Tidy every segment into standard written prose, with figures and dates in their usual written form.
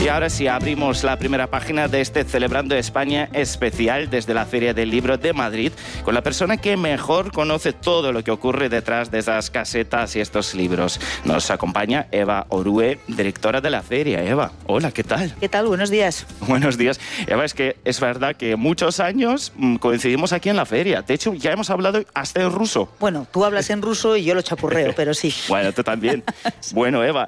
Y ahora sí, abrimos la primera página de este Celebrando España especial desde la Feria del Libro de Madrid, con la persona que mejor conoce todo lo que ocurre detrás de esas casetas y estos libros. Nos acompaña Eva Orue, directora de la feria. Eva, hola, ¿qué tal? ¿Qué tal? Buenos días. Buenos días. Eva, es que es verdad que muchos años coincidimos aquí en la feria. De hecho, ya hemos hablado hasta en ruso. Bueno, tú hablas en ruso y yo lo chapurreo, pero sí. Bueno, tú también. Sí. Bueno, Eva,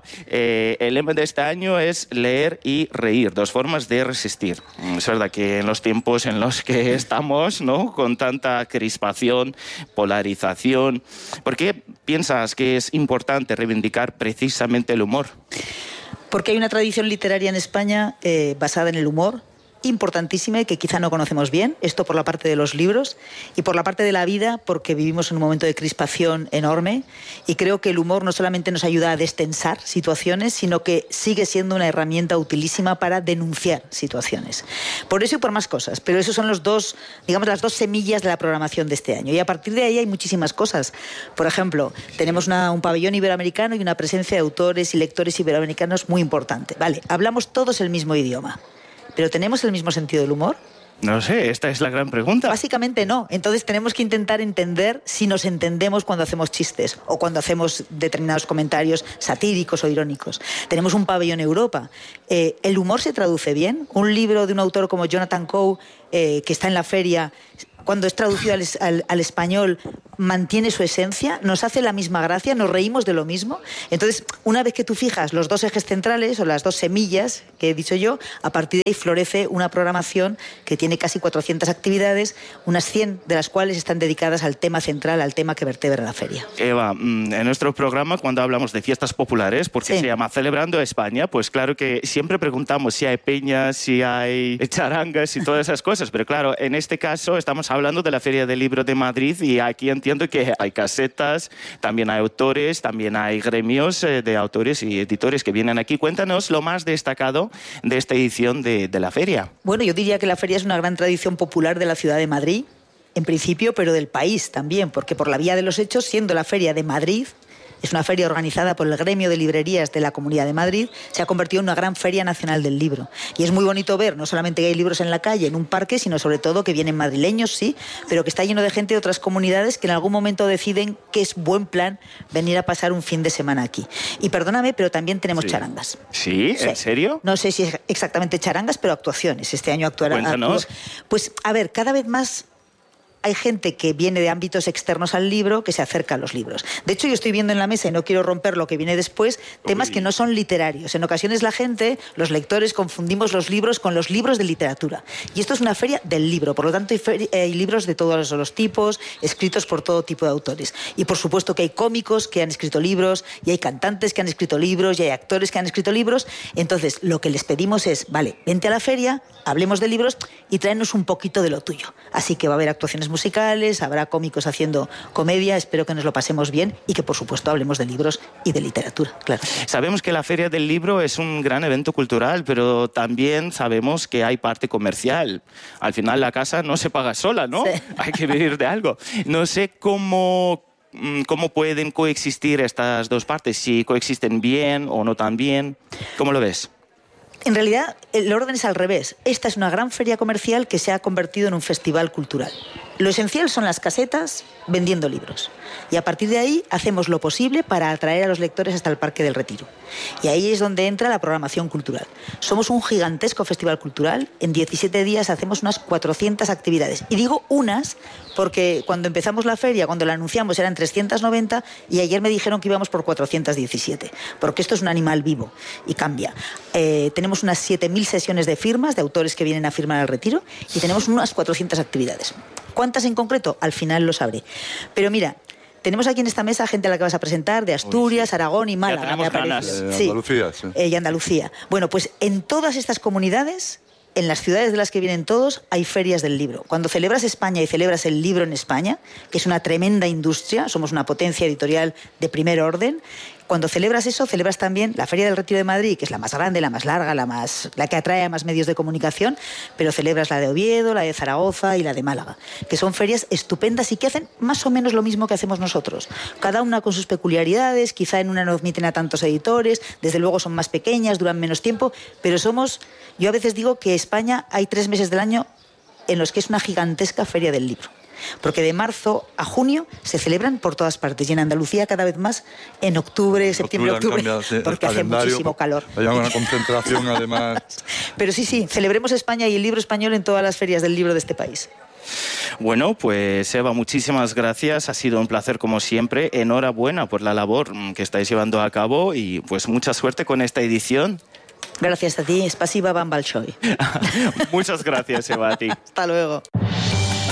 el lema de este año es leer y reír, dos formas de resistir. Es verdad que en los tiempos en los que estamos, ¿no?, con tanta crispación, polarización, ¿por qué piensas que es importante reivindicar precisamente el humor? Porque hay una tradición literaria en España basada en el humor, importantísima y que quizá no conocemos bien, esto por la parte de los libros y por la parte de la vida, porque vivimos en un momento de crispación enorme y creo que el humor no solamente nos ayuda a destensar situaciones, sino que sigue siendo una herramienta utilísima para denunciar situaciones. Por eso y por más cosas, pero esos son los dos, digamos, las dos semillas de la programación de este año y a partir de ahí hay muchísimas cosas. Por ejemplo, tenemos un pabellón iberoamericano y una presencia de autores y lectores iberoamericanos muy importante. Vale, hablamos todos el mismo idioma, ¿pero tenemos el mismo sentido del humor? No sé, esta es la gran pregunta. Básicamente no. Entonces tenemos que intentar entender si nos entendemos cuando hacemos chistes o cuando hacemos determinados comentarios satíricos o irónicos. Tenemos un pabellón Europa. ¿El humor se traduce bien? Un libro de un autor como Jonathan Coe, que está en la feria, cuando es traducido al español, mantiene su esencia, nos hace la misma gracia, nos reímos de lo mismo. Entonces, una vez que tú fijas los dos ejes centrales o las dos semillas que he dicho yo, a partir de ahí florece una programación que tiene casi 400 actividades, unas 100 de las cuales están dedicadas al tema central, al tema que vertebra la feria. Eva, en nuestro programa, cuando hablamos de fiestas populares, porque se llama Celebrando España, pues claro que siempre preguntamos si hay peñas, si hay charangas y todas esas cosas, pero claro, en este caso estamos hablando de la Feria del Libro de Madrid y aquí entiendo que hay casetas, también hay autores, también hay gremios de autores y editores que vienen aquí. Cuéntanos lo más destacado de esta edición de la feria. Bueno, yo diría que la feria es una gran tradición popular de la ciudad de Madrid, en principio, pero del país también, porque por la vía de los hechos, siendo la Feria de Madrid, es una feria organizada por el Gremio de Librerías de la Comunidad de Madrid, se ha convertido en una gran feria nacional del libro. Y es muy bonito ver, no solamente que hay libros en la calle, en un parque, sino sobre todo que vienen madrileños, sí, pero que está lleno de gente de otras comunidades que en algún momento deciden que es buen plan venir a pasar un fin de semana aquí. Y perdóname, pero también tenemos charangas. ¿Sí? ¿En serio? No sé si es exactamente charangas, pero actuaciones. Este año actuarán. Cuéntanos. Pues, a ver, cada vez más hay gente que viene de ámbitos externos al libro, que se acerca a los libros. De hecho, yo estoy viendo en la mesa, y no quiero romper lo que viene después, temas que no son literarios. En ocasiones la gente, los lectores, confundimos los libros con los libros de literatura. Y esto es una feria del libro, por lo tanto hay libros de todos los tipos, escritos por todo tipo de autores. Y por supuesto que hay cómicos que han escrito libros, y hay cantantes que han escrito libros, y hay actores que han escrito libros. Entonces, lo que les pedimos es, vale, vente a la feria, hablemos de libros y tráenos un poquito de lo tuyo. Así que va a haber actuaciones musicales, habrá cómicos haciendo comedia, espero que nos lo pasemos bien y que por supuesto hablemos de libros y de literatura, claro. Sabemos que la Feria del Libro es un gran evento cultural, pero también sabemos que hay parte comercial. Al final la casa no se paga sola, ¿no? Sí. Hay que vivir de algo. No sé cómo pueden coexistir estas dos partes, si coexisten bien o no tan bien. ¿Cómo lo ves? En realidad, el orden es al revés. Esta es una gran feria comercial que se ha convertido en un festival cultural. Lo esencial son las casetas vendiendo libros. Y a partir de ahí hacemos lo posible para atraer a los lectores hasta el Parque del Retiro. Y ahí es donde entra la programación cultural. Somos un gigantesco festival cultural. En 17 días hacemos unas 400 actividades. Y digo unas porque cuando empezamos la feria, cuando la anunciamos, eran 390 y ayer me dijeron que íbamos por 417. Porque esto es un animal vivo y cambia. Tenemos unas 7.000 sesiones de firmas de autores que vienen a firmar al Retiro y tenemos unas 400 actividades. ¿Cuántas en concreto? Al final lo sabré. Pero mira, tenemos aquí en esta mesa gente a la que vas a presentar de Asturias, sí, Aragón y Málaga. Ya tenemos ganas. Andalucía, sí. Y Andalucía. Bueno, pues en todas estas comunidades, en las ciudades de las que vienen todos, hay ferias del libro. Cuando celebras España y celebras el libro en España, que es una tremenda industria, somos una potencia editorial de primer orden, cuando celebras eso, celebras también la Feria del Retiro de Madrid, que es la más grande, la más larga, la que atrae a más medios de comunicación, pero celebras la de Oviedo, la de Zaragoza y la de Málaga, que son ferias estupendas y que hacen más o menos lo mismo que hacemos nosotros. Cada una con sus peculiaridades, quizá en una no admiten a tantos editores, desde luego son más pequeñas, duran menos tiempo, pero yo a veces digo que España hay 3 meses del año en los que es una gigantesca feria del libro. Porque de marzo a junio se celebran por todas partes y en Andalucía cada vez más en octubre, septiembre, octubre, porque hace muchísimo calor. Hay una concentración además. Pero sí, celebremos España y el libro español en todas las ferias del libro de este país. Bueno, pues Eva, muchísimas gracias. Ha sido un placer como siempre. Enhorabuena por la labor que estáis llevando a cabo y pues mucha suerte con esta edición. Gracias a ti. Spasiba vam balshoi. Muchas gracias, Eva, a ti. Hasta luego.